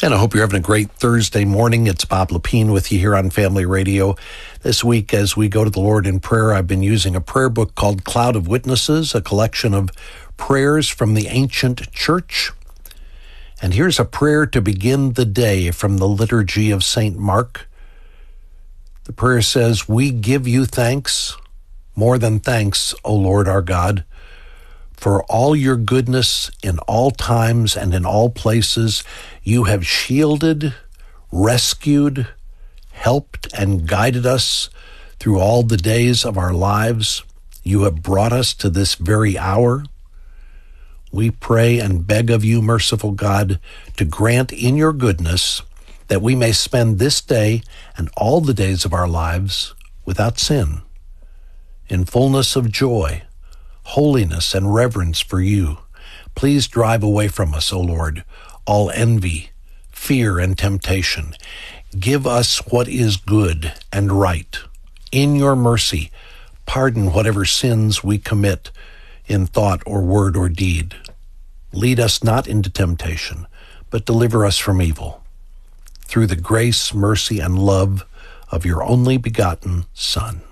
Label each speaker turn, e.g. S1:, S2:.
S1: And I hope you're having a great Thursday morning. It's Bob Lepine with you here on Family Radio. This week, as we go to the Lord in prayer, I've been using a prayer book called Cloud of Witnesses, a collection of prayers from the ancient church. And here's a prayer to begin the day from the Liturgy of St. Mark. The prayer says, "We give you thanks, more than thanks, O Lord our God, for all your goodness in all times and in all places. You have shielded, rescued, helped, and guided us through all the days of our lives. You have brought us to this very hour. We pray and beg of you, merciful God, to grant in your goodness that we may spend this day and all the days of our lives without sin, in fullness of joy, holiness, and reverence for you. Please drive away from us, O Lord, all envy, fear, and temptation. Give us what is good and right. In your mercy, pardon whatever sins we commit in thought or word or deed. Lead us not into temptation, but deliver us from evil. Through the grace, mercy, and love of your only begotten Son."